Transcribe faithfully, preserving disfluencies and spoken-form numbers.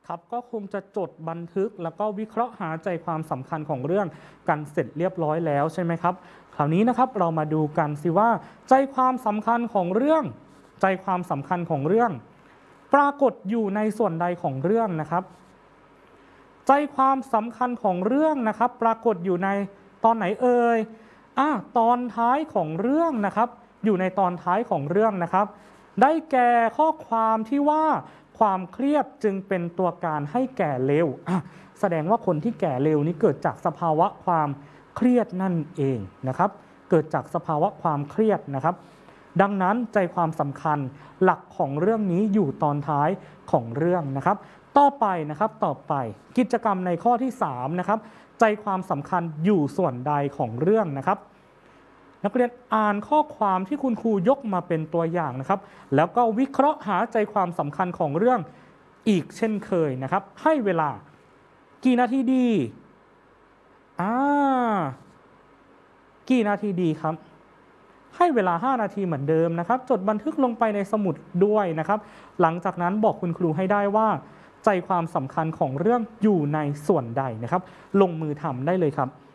ครับก็คงจะจดบันทึกแล้วก็วิเคราะห์หาใจความสำคัญของเรื่องกันเสร็จเรียบร้อยแล้วใช่ไหมครับคราวนี้นะครับเรามาดูกันสิว่าใจความสำคัญของเรื่องใจความสำคัญของเรื่องปรากฏอยู่ในส่วนใดของเรื่องนะครับใจความสำคัญของเรื่องนะครับปรากฏอยู่ในตอนไหนเอ่ยอ่ะตอนท้ายของเรื่องนะครับอยู่ในตอนท้ายของเรื่องนะครับได้แก่ข้อความที่ว่าความเครียดจึงเป็นตัวการให้แก่เร็วอ่ะแสดงว่าคนที่แก่เร็วนี้เกิดจากสภาวะความเครียดนั่นเองนะครับเกิดจากสภาวะความเครียดนะครับดังนั้นใจความสำคัญหลักของเรื่องนี้อยู่ตอนท้ายของเรื่องนะครับต่อไปนะครับต่อไปกิจกรรมในข้อที่สามนะครับใจความสำคัญอยู่ส่วนใดของเรื่องนะครับนักเรียนอ่านข้อความที่คุณครูยกมาเป็นตัวอย่างนะครับแล้วก็วิเคราะห์หาใจความสำคัญของเรื่องอีกเช่นเคยนะครับให้เวลากี่นาทีดีอ่ากี่นาทีดีครับให้เวลาห้านาทีเหมือนเดิมนะครับจดบันทึกลงไปในสมุดด้วยนะครับหลังจากนั้นบอกคุณครูให้ได้ว่าใจความสำคัญของเรื่องอยู่ในส่วนใดนะครับลงมือทำได้เลยครับ